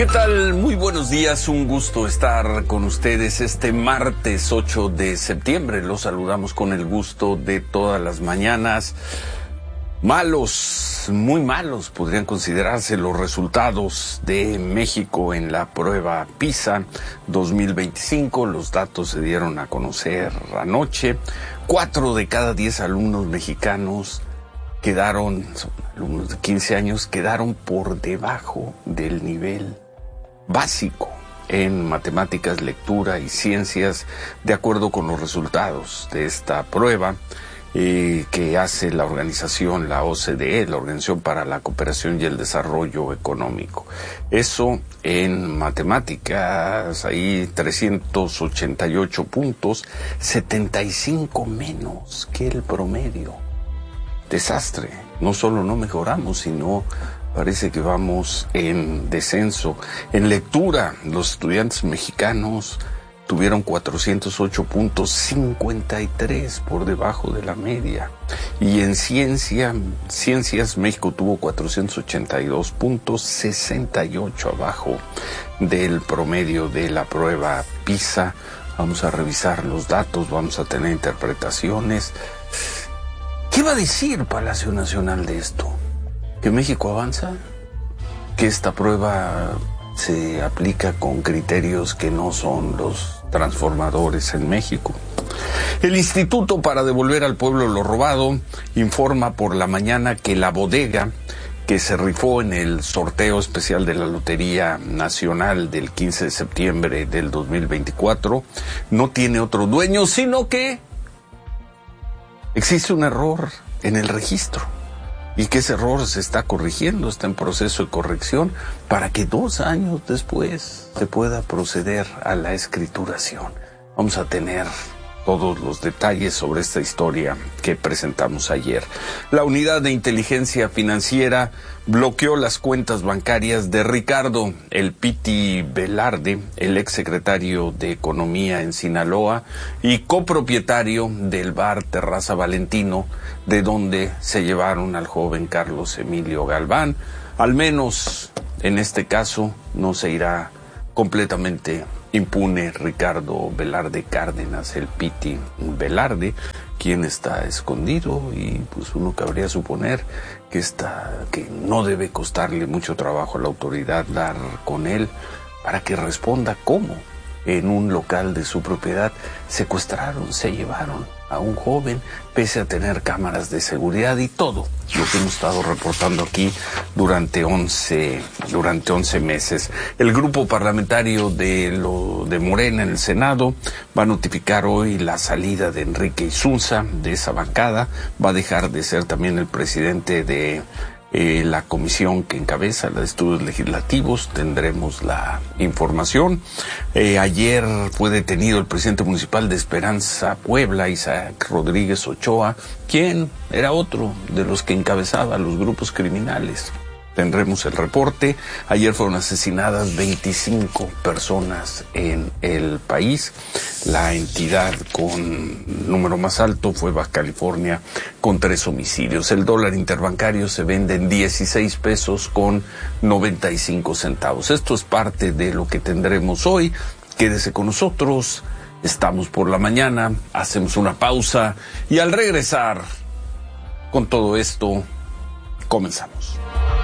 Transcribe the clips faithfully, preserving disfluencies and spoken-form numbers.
¿Qué tal? Muy buenos días, un gusto estar con ustedes este martes ocho de septiembre. Los saludamos con el gusto de todas las mañanas. Malos, muy malos podrían considerarse los resultados de México en la prueba PISA dos mil veinticinco. Los datos se dieron a conocer anoche. Cuatro de cada diez alumnos mexicanos quedaron, son alumnos de quince años, quedaron por debajo del nivel básico en matemáticas, lectura y ciencias, de acuerdo con los resultados de esta prueba eh, que hace la organización, la O C D E, la Organización para la Cooperación y el Desarrollo Económico. Eso en matemáticas, ahí trescientos ochenta y ocho puntos, setenta y cinco menos que el promedio. Desastre. No solo no mejoramos, sino parece que vamos en descenso. En lectura, los estudiantes mexicanos tuvieron cuatrocientos ocho puntos, cincuenta y tres por debajo de la media. Y en ciencia, ciencias, México tuvo cuatrocientos ochenta y dos puntos, sesenta y ocho abajo del promedio de la prueba PISA. Vamos a revisar los datos, vamos a tener interpretaciones. ¿Qué va a decir Palacio Nacional de esto? ¿Que México avanza? ¿Que esta prueba se aplica con criterios que no son los transformadores en México? El Instituto para Devolver al Pueblo lo Robado informa por la mañana que la bodega que se rifó en el sorteo especial de la Lotería Nacional del quince de septiembre del dos mil veinticuatro no tiene otro dueño, sino que existe un error en el registro. Y que ese error se está corrigiendo, está en proceso de corrección, para que dos años después se pueda proceder a la escrituración. Vamos a tener todos los detalles sobre esta historia que presentamos ayer. La Unidad de Inteligencia Financiera bloqueó las cuentas bancarias de Ricardo El Piti Velarde, el exsecretario de Economía en Sinaloa y copropietario del bar Terraza Valentino, de donde se llevaron al joven Carlos Emilio Galván. Al menos en este caso no se irá completamente impune Ricardo Velarde Cárdenas, el Piti Velarde, quien está escondido, y pues uno cabría suponer que está, que no debe costarle mucho trabajo a la autoridad dar con él para que responda cómo en un local de su propiedad secuestraron, se llevaron a un joven, pese a tener cámaras de seguridad y todo lo que hemos estado reportando aquí durante once, durante once meses. El grupo parlamentario de, lo, de Morena en el Senado va a notificar hoy la salida de Enrique Isunza de esa bancada. Va a dejar de ser también el presidente de Eh, la comisión que encabeza la de estudios legislativos. Tendremos la información. Eh, ayer fue detenido el presidente municipal de Esperanza, Puebla, Isaac Rodríguez Ochoa, quien era otro de los que encabezaba los grupos criminales. Tendremos el reporte. Ayer fueron asesinadas veinticinco personas en el país. La entidad con número más alto fue Baja California, con tres homicidios. El dólar interbancario se vende en dieciséis pesos con noventa y cinco centavos. Esto es parte de lo que tendremos hoy. Quédese con nosotros. Estamos por la mañana. Hacemos una pausa y al regresar con todo esto, comenzamos.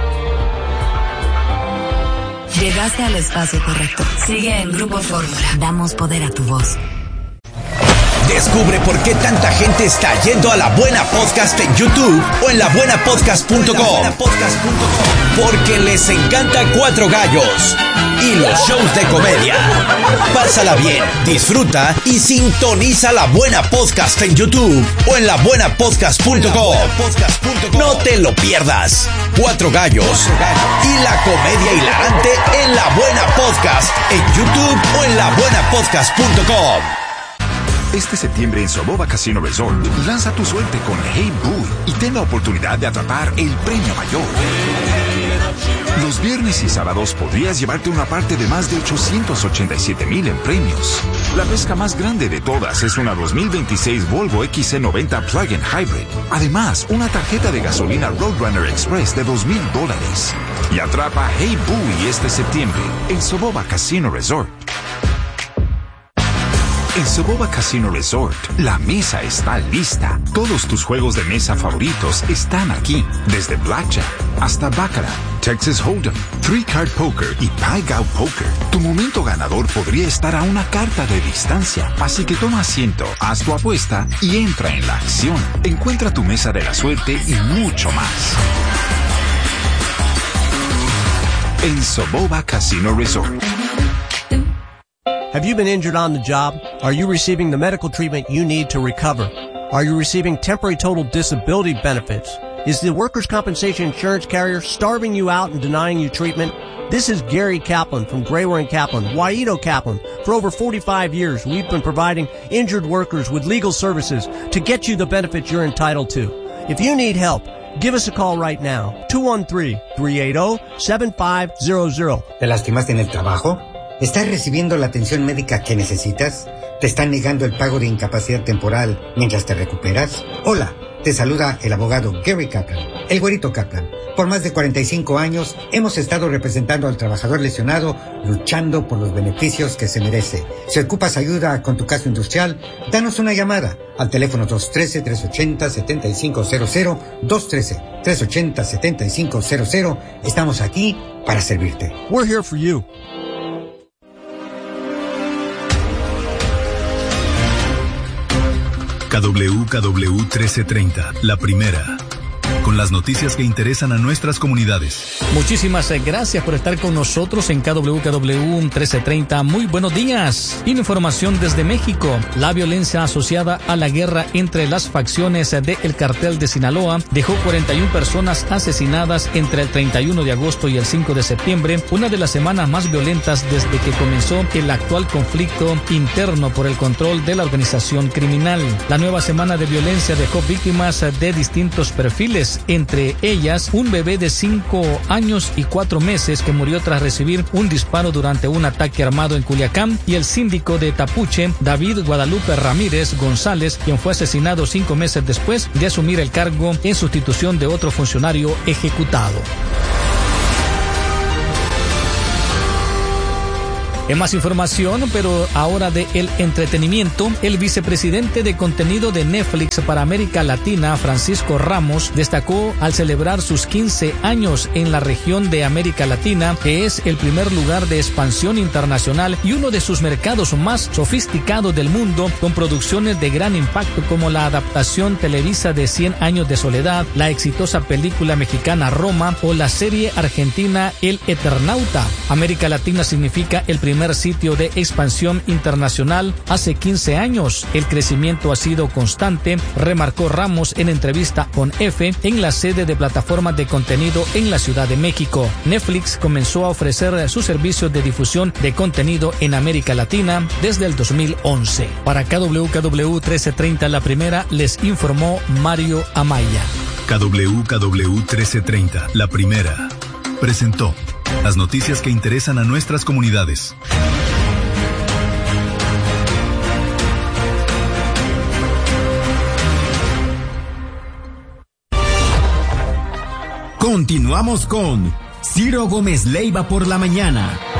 Llegaste al espacio correcto. Sigue en Grupo Fórmula. Damos poder a tu voz. Descubre por qué tanta gente está yendo a La Buena Podcast en YouTube o en la buena podcast punto com. Porque les encanta Cuatro Gallos y los shows de comedia. Pásala bien, disfruta y sintoniza La Buena Podcast en YouTube o en la buena podcast punto com. No te lo pierdas. Cuatro Gallos y la comedia hilarante en La Buena Podcast en YouTube o en la buena podcast punto com. Este septiembre en Soboba Casino Resort, lanza tu suerte con Hey Bull y ten la oportunidad de atrapar el premio mayor. Los Los viernes y sábados podrías llevarte una parte de más de ochocientos ochenta y siete mil en premios. La pesca más grande de todas es una dos mil veintiséis Volvo X C noventa Plug-in Hybrid. Además, una tarjeta de gasolina Roadrunner Express de dos mil dólares. Y atrapa Hey Bowie este septiembre en Soboba Casino Resort. En Soboba Casino Resort, la mesa está lista. Todos tus juegos de mesa favoritos están aquí. Desde Blackjack hasta Baccarat, Texas Hold'em, Three Card Poker y Pai Gow Poker. Tu momento ganador podría estar a una carta de distancia. Así que toma asiento, haz tu apuesta y entra en la acción. Encuentra tu mesa de la suerte y mucho más. En Soboba Casino Resort. Have you been injured on the job? Are you receiving the medical treatment you need to recover? Are you receiving temporary total disability benefits? Is the workers' compensation insurance carrier starving you out and denying you treatment? This is Gary Kaplan from Grawer and Kaplan, Waito Kaplan. For over forty-five years, we've been providing injured workers with legal services to get you the benefits you're entitled to. If you need help, give us a call right now. two one three, three eight zero, seven five zero zero. ¿Te lastimaste en el trabajo? ¿Estás recibiendo la atención médica que necesitas? ¿Te están negando el pago de incapacidad temporal mientras te recuperas? Hola, te saluda el abogado Gary Kaplan, el güerito Kaplan. Por más de cuarenta y cinco años hemos estado representando al trabajador lesionado, luchando por los beneficios que se merece. Si ocupas ayuda con tu caso industrial, danos una llamada al teléfono dos uno tres, tres ocho cero, siete cinco cero cero, dos uno tres, tres ocho cero, siete cinco cero cero. Estamos aquí para servirte. We're here for you. K W K W trece treinta, la primera, con las noticias que interesan a nuestras comunidades. Muchísimas gracias por estar con nosotros en K W K W trece treinta. Muy buenos días. Información desde México. La violencia asociada a la guerra entre las facciones del cartel de Sinaloa dejó cuarenta y una personas asesinadas entre el treinta y uno de agosto y el cinco de septiembre, una de las semanas más violentas desde que comenzó el actual conflicto interno por el control de la organización criminal. La nueva semana de violencia dejó víctimas de distintos perfiles, entre ellas un bebé de cinco años y cuatro meses que murió tras recibir un disparo durante un ataque armado en Culiacán, y el síndico de Tapuche, David Guadalupe Ramírez González, quien fue asesinado cinco meses después de asumir el cargo en sustitución de otro funcionario ejecutado. En más información, pero ahora de el entretenimiento, el vicepresidente de contenido de Netflix para América Latina, Francisco Ramos, destacó al celebrar sus quince años en la región de América Latina, que es el primer lugar de expansión internacional y uno de sus mercados más sofisticados del mundo, con producciones de gran impacto como la adaptación televisa de Cien años de soledad, la exitosa película mexicana Roma o la serie argentina El Eternauta. América Latina significa el primer sitio de expansión internacional hace quince años. El crecimiento ha sido constante, remarcó Ramos en entrevista con F en la sede de plataformas de contenido en la Ciudad de México. Netflix comenzó a ofrecer sus servicios de difusión de contenido en América Latina desde el dos mil once. Para K W K W trece treinta, la primera, les informó Mario Amaya. K W K W trece treinta, la primera, presentó las noticias que interesan a nuestras comunidades. Continuamos con Ciro Gómez Leiva por la mañana.